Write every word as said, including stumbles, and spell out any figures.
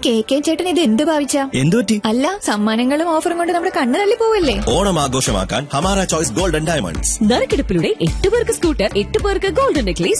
K K ചേട്ടൻ ഇത് എന്ത് ഭാവിച്ച? എന്തുപറ്റി? അല്ല, സമ്മാനങ്ങളും ഓഫറും കൊണ്ട് നമ്മുടെ കണ്ണ് തള്ളി പോവല്ലേ? ഓണം ആഘോഷമാക്കാൻ ഹമാര ചോയ്സ് ഗോൾഡൻ ഡയമണ്ട്സ്. നറുക്കെടുപ്പിലൂടെ എട്ട് പേർക്ക് സ്കൂട്ടർ, എട്ട് പേർക്ക് ഗോൾഡൻ നെക്ലേസ്,